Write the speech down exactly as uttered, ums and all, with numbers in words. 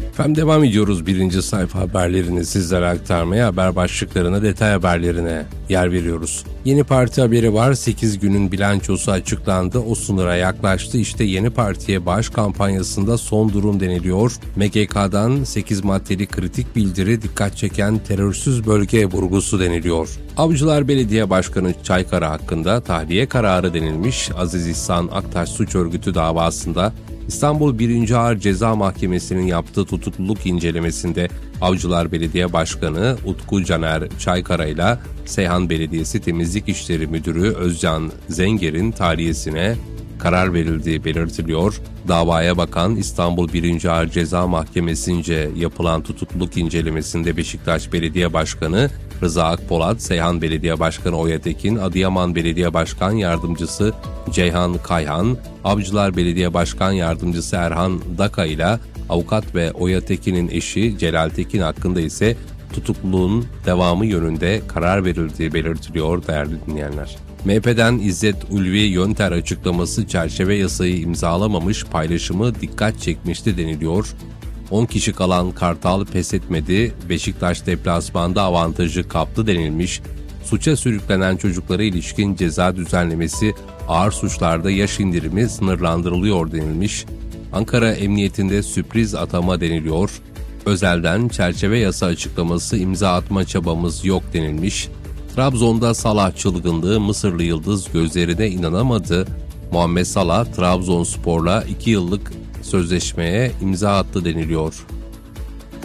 Efendim devam ediyoruz birinci sayfa haberlerini sizlere aktarmaya, haber başlıklarına, detay haberlerine yer veriyoruz. Yeni Parti haberi var. sekiz günün bilançosu açıklandı. O sınıra yaklaştı. İşte Yeni Parti'ye bağış kampanyasında son durum deniliyor. M G K'dan sekiz maddeli kritik bildiri, dikkat çeken terörsüz bölge vurgusu deniliyor. Avcılar Belediye Başkanı Çaykara hakkında tahliye kararı denilmiş. Aziz İhsan Aktaş suç örgütü davasında İstanbul birinci Ağır Ceza Mahkemesi'nin yaptığı tutukluluk incelemesinde Avcılar Belediye Başkanı Utku Caner Çaykara ile Seyhan Belediyesi Temizlik İşleri Müdürü Özcan Zenger'in tahliyesine karar verildiği belirtiliyor. Davaya bakan İstanbul birinci Ağır Ceza Mahkemesi'nce yapılan tutukluluk incelemesinde Beşiktaş Belediye Başkanı Rıza Akpolat, Seyhan Belediye Başkanı Oya Tekin, Adıyaman Belediye Başkan Yardımcısı Ceyhan Kayhan, Avcılar Belediye Başkan Yardımcısı Erhan Daka ile avukat ve Oya Tekin'in eşi Celal Tekin hakkında ise tutukluluğun devamı yönünde karar verildiği belirtiliyor değerli dinleyenler. M H P'den İzzet Ulvi Yönter açıklaması çerçeve yasayı imzalamamış, paylaşımı dikkat çekmişti deniliyor. on kişi kalan Kartal pes etmedi, Beşiktaş deplasmanda avantajı kaptı denilmiş. Suça sürüklenen çocuklara ilişkin ceza düzenlemesi, ağır suçlarda yaş indirimi sınırlandırılıyor denilmiş. Ankara Emniyetinde sürpriz atama deniliyor. Özelden çerçeve yasa açıklaması, imza atma çabamız yok denilmiş. Trabzon'da Salah çılgınlığı, Mısırlı yıldız gözlerine inanamadı. Muhammed Salah Trabzonspor'la iki yıllık sözleşmeye imza attı deniliyor.